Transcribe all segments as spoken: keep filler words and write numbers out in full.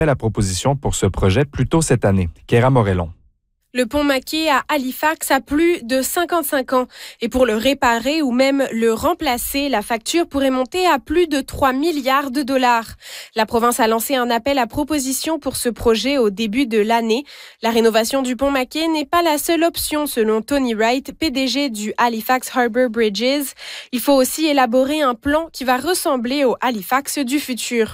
la proposition pour ce projet plus tôt cette année. Kéra Morellon. Le pont Maquet à Halifax a plus de cinquante-cinq ans et pour le réparer ou même le remplacer, la facture pourrait monter à plus de trois milliards de dollars. La province a lancé un appel à proposition pour ce projet au début de l'année. La rénovation du pont Maquet n'est pas la seule option selon Tony Wright, P D G du Halifax Harbour Bridges. Il faut aussi élaborer un plan qui va ressembler au Halifax du futur.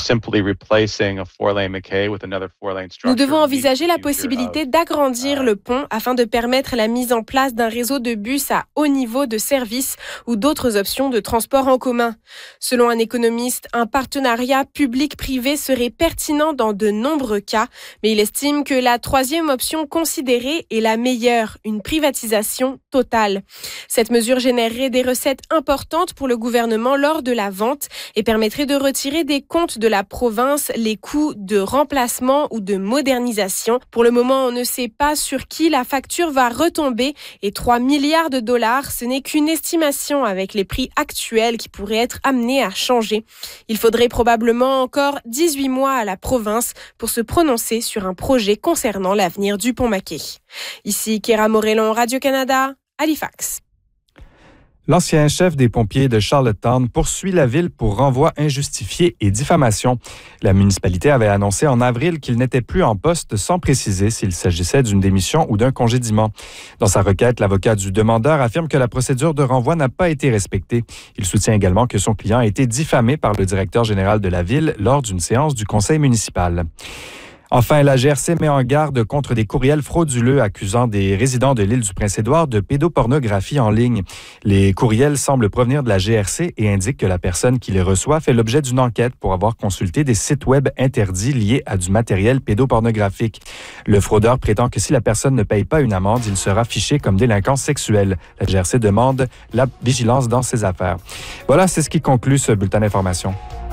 Nous devons envisager la possibilité d'agrandir le pont afin de permettre la mise en place d'un réseau de bus à haut niveau de service ou d'autres options de transport en commun. Selon un économiste, un partenariat public-privé serait pertinent dans de nombreux cas, mais il estime que la troisième option considérée est la meilleure, une privatisation totale. Cette mesure générerait des recettes importantes pour le gouvernement lors de la vente et permettrait de retirer des comptes de la province les coûts de remplacement ou de modernisation. Pour le moment, on ne sait pas sur qui la facture va retomber et trois milliards de dollars, ce n'est qu'une estimation avec les prix actuels qui pourraient être amenés à changer. Il faudrait probablement encore dix-huit mois à la province pour se prononcer sur un projet concernant l'avenir du pont Maquet. Ici Kéra Morellon, Radio-Canada, Halifax. L'ancien chef des pompiers de Charlottetown poursuit la ville pour renvoi injustifié et diffamation. La municipalité avait annoncé en avril qu'il n'était plus en poste sans préciser s'il s'agissait d'une démission ou d'un congédiement. Dans sa requête, l'avocat du demandeur affirme que la procédure de renvoi n'a pas été respectée. Il soutient également que son client a été diffamé par le directeur général de la ville lors d'une séance du conseil municipal. Enfin, la G R C met en garde contre des courriels frauduleux accusant des résidents de l'île du Prince-Édouard de pédopornographie en ligne. Les courriels semblent provenir de la G R C et indiquent que la personne qui les reçoit fait l'objet d'une enquête pour avoir consulté des sites web interdits liés à du matériel pédopornographique. Le fraudeur prétend que si la personne ne paye pas une amende, il sera fiché comme délinquant sexuel. La G R C demande la vigilance dans ses affaires. Voilà, c'est ce qui conclut ce bulletin d'information.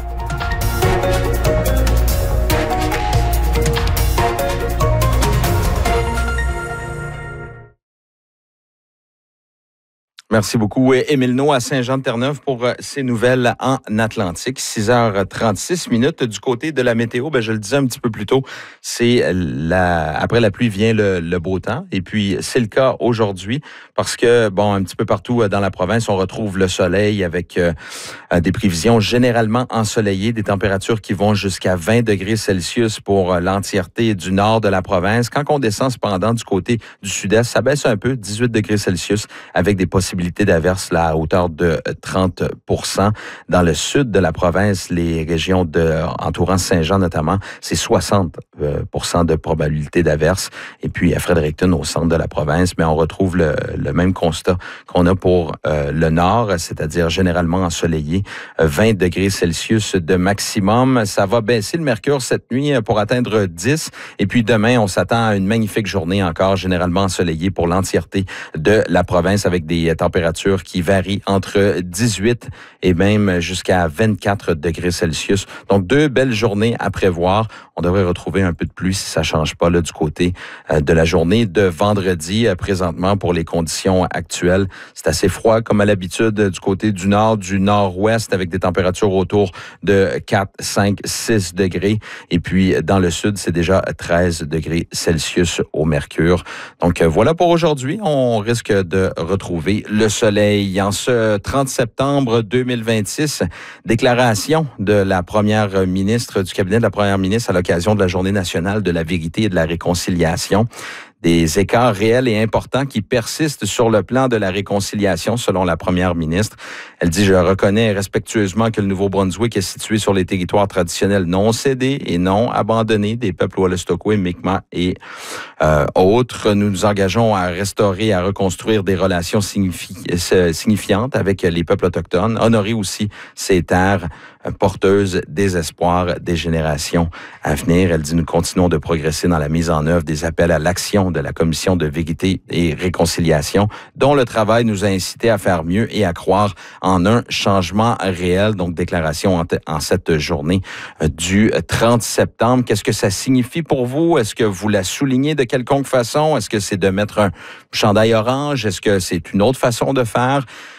Merci beaucoup, Émile Naud à Saint-Jean-de-Terre-Neuve pour ces nouvelles en Atlantique. six heures trente-six minutes du côté de la météo. Ben, je le disais un petit peu plus tôt, c'est la, après la pluie vient le, le beau temps. Et puis, c'est le cas aujourd'hui parce que, bon, un petit peu partout dans la province, on retrouve le soleil avec euh, des prévisions généralement ensoleillées, des températures qui vont jusqu'à vingt degrés Celsius pour l'entièreté du nord de la province. Quand on descend cependant du côté du sud-est, ça baisse un peu, dix-huit degrés Celsius avec des possibilités d'averses là, à hauteur de trente pour cent. Dans le sud de la province, les régions de, entourant Saint-Jean notamment, c'est soixante pour cent de probabilité d'averses. Et puis à Fredericton, au centre de la province, mais on retrouve le, le même constat qu'on a pour euh, le nord, c'est-à-dire généralement ensoleillé, vingt degrés Celsius de maximum. Ça va baisser le mercure cette nuit pour atteindre dix. Et puis demain, on s'attend à une magnifique journée encore, généralement ensoleillée pour l'entièreté de la province avec des températures qui varient entre dix-huit et même jusqu'à vingt-quatre degrés Celsius. Donc, deux belles journées à prévoir. On devrait retrouver un peu de pluie si ça ne change pas là, du côté euh, de la journée de vendredi. Euh, présentement, pour les conditions actuelles, c'est assez froid comme à l'habitude du côté du nord, du nord-ouest avec des températures autour de quatre, cinq, six degrés. Et puis, dans le sud, c'est déjà treize degrés Celsius au mercure. Donc, euh, voilà pour aujourd'hui. On risque de retrouver le soleil. En ce trente septembre deux mille vingt-six, déclaration de la première ministre, du cabinet de la première ministre à l'occasion de la Journée nationale de la vérité et de la réconciliation. Des écarts réels et importants qui persistent sur le plan de la réconciliation, selon la première ministre. Elle dit « Je reconnais respectueusement que le Nouveau-Brunswick est situé sur les territoires traditionnels non cédés et non abandonnés des peuples Wolastoqey, Mi'kmaq et euh, autres. Nous nous engageons à restaurer et à reconstruire des relations signifi- signifiantes avec les peuples autochtones, honorer aussi ces terres porteuses des espoirs des générations à venir. » Elle dit « Nous continuons de progresser dans la mise en œuvre des appels à l'action de la Commission de vérité et réconciliation, dont le travail nous a incité à faire mieux et à croire en un changement réel. » Donc, déclaration en, t- en cette journée du trente septembre. Qu'est-ce que ça signifie pour vous? Est-ce que vous la soulignez de quelconque façon? Est-ce que c'est de mettre un chandail orange? Est-ce que c'est une autre façon de faire?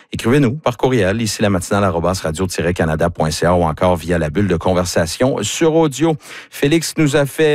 écrivez-nous par courriel, ici la matinale arobase radio tiret canada point c a ou encore via la bulle de conversation sur audio. Félix nous a fait